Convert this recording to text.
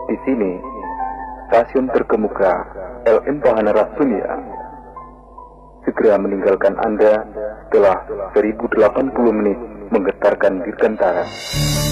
Di sini, stasiun terkemuka LM Bahana Dunia segera meninggalkan Anda setelah 1080 menit menggetarkan dirgantara.